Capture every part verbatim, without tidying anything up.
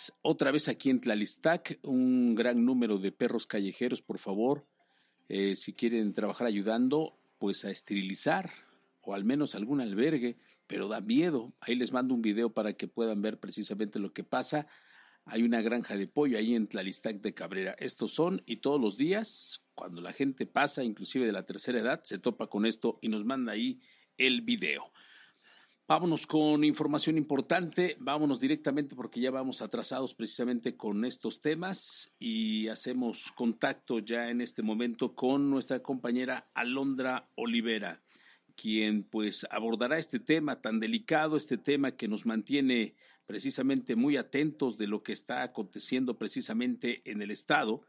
días, otra vez aquí en Tlalistac, un gran número de perros callejeros, por favor, eh, si quieren trabajar ayudando, pues a esterilizar, o al menos algún albergue, pero da miedo. Ahí les mando un video para que puedan ver precisamente lo que pasa. Hay una granja de pollo ahí en Tlalistac de Cabrera. Estos son, y todos los días, cuando la gente pasa, inclusive de la tercera edad, se topa con esto y nos manda ahí el video. Vámonos con información importante, vámonos directamente porque ya vamos atrasados precisamente con estos temas y hacemos contacto ya en este momento con nuestra compañera Alondra Olivera, quien pues abordará este tema tan delicado, este tema que nos mantiene precisamente muy atentos de lo que está aconteciendo precisamente en el estado.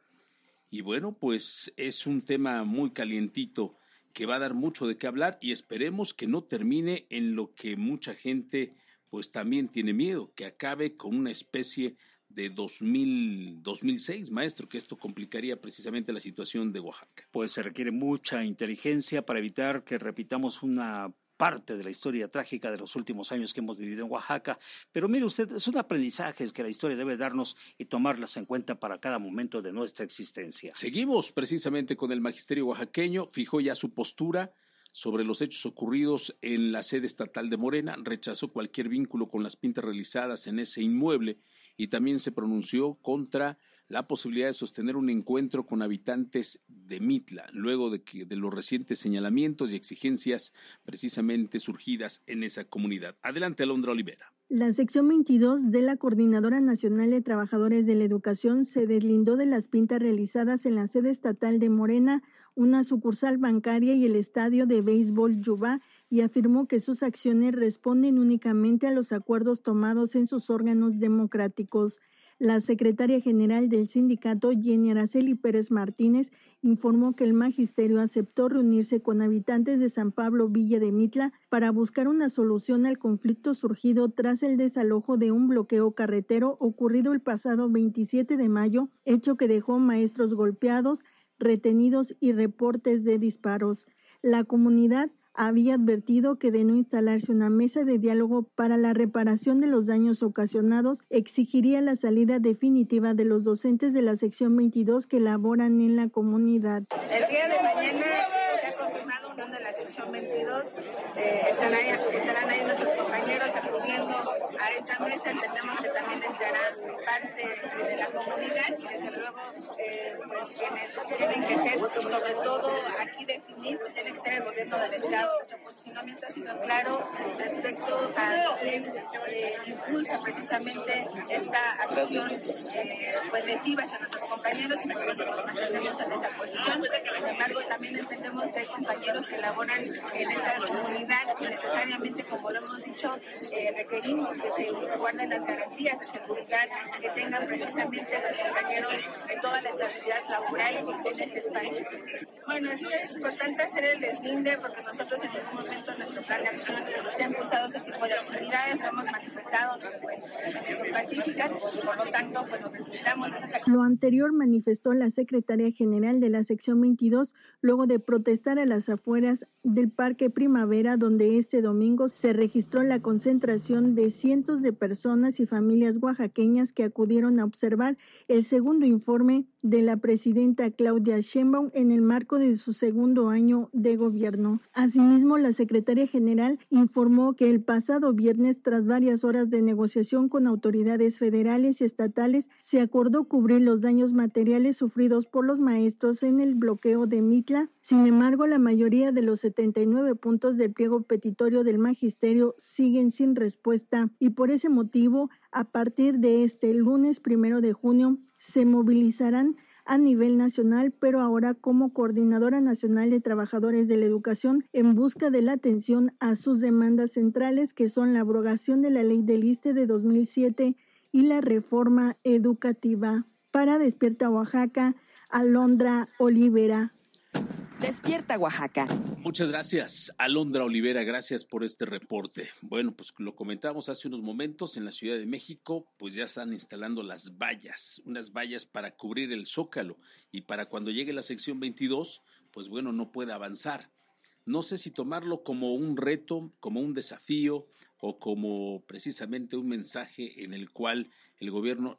Y bueno, pues es un tema muy calientito que va a dar mucho de qué hablar y esperemos que no termine en lo que mucha gente pues también tiene miedo, que acabe con una especie de dos mil, dos mil seis, maestro, que esto complicaría precisamente la situación de Oaxaca. Pues se requiere mucha inteligencia para evitar que repitamos una parte de la historia trágica de los últimos años que hemos vivido en Oaxaca, pero mire usted, son aprendizajes que la historia debe darnos y tomarlas en cuenta para cada momento de nuestra existencia. Seguimos precisamente con el magisterio oaxaqueño, fijó ya su postura sobre los hechos ocurridos en la sede estatal de Morena, rechazó cualquier vínculo con las pintas realizadas en ese inmueble y también se pronunció contra la posibilidad de sostener un encuentro con habitantes de Mitla, luego de, que, de los recientes señalamientos y exigencias precisamente surgidas en esa comunidad. Adelante, Alondra Olivera. La sección veintidós de la Coordinadora Nacional de Trabajadores de la Educación se deslindó de las pintas realizadas en la sede estatal de Morena, una sucursal bancaria y el estadio de béisbol Yubá, y afirmó que sus acciones responden únicamente a los acuerdos tomados en sus órganos democráticos. La secretaria general del sindicato, Jenny Araceli Pérez Martínez, informó que el magisterio aceptó reunirse con habitantes de San Pablo Villa de Mitla para buscar una solución al conflicto surgido tras el desalojo de un bloqueo carretero ocurrido el pasado veintisiete de mayo, hecho que dejó maestros golpeados, retenidos y reportes de disparos. La comunidad había advertido que de no instalarse una mesa de diálogo para la reparación de los daños ocasionados, exigiría la salida definitiva de los docentes de la sección veintidós que laboran en la comunidad. El día de mañana se ha confirmado unión de la sección veintidós, eh, estarán, ahí, estarán ahí nuestros compañeros acudiendo a esta mesa, entendemos que también estará parte de la comunidad y desde luego eh, pues quienes tienen que ser, sobre todo aquí definir, pues tiene que ser el gobierno del estado. Nuestro posicionamiento ha sido claro respecto a quien eh, impulsa precisamente esta acción eh, pues lesiva hacia nuestros compañeros y nosotros nos mantenemos en esa posición. Sin embargo, también entendemos que hay compañeros que laboran en esta comunidad y necesariamente, como lo hemos dicho, eh, requerimos que se guarden las garantías de seguridad que tengan precisamente los compañeros de toda la estabilidad laboral en ese espacio. Bueno, es importante hacer el deslinde porque nosotros en ningún momento en nuestro plan de acción se han impulsado ese tipo de actividades, lo hemos manifestado, nos son pacíficas y por lo tanto pues nos deslindamos de esas actividades. Lo anterior manifestó la secretaria general de la sección veintidós luego de protestar a las afueras del Parque Primavera, donde este domingo se registró la concentración de cientos de personas y familias oaxaqueñas que acudieron a observar el segundo informe de la presidenta Claudia Sheinbaum en el marco de su segundo año de gobierno. Asimismo, la secretaria general informó que el pasado viernes, tras varias horas de negociación con autoridades federales y estatales, se acordó cubrir los daños materiales sufridos por los maestros en el bloqueo de Mitla. Sin embargo, la mayoría de los setenta y nueve puntos del pliego petitorio del magisterio siguen sin respuesta y por ese motivo, a partir de este lunes primero de junio, se movilizarán a nivel nacional, pero ahora como Coordinadora Nacional de Trabajadores de la Educación en busca de la atención a sus demandas centrales, que son la abrogación de la Ley del ISSSTE de dos mil siete y la reforma educativa. Para Despierta Oaxaca, Alondra Olivera. Despierta Oaxaca. Muchas gracias, Alondra Olivera, gracias por este reporte. Bueno, pues lo comentábamos hace unos momentos, en la Ciudad de México, pues ya están instalando las vallas, unas vallas para cubrir el Zócalo y para cuando llegue la sección veintidós, pues bueno, no puede avanzar. No sé si tomarlo como un reto, como un desafío o como precisamente un mensaje en el cual el gobierno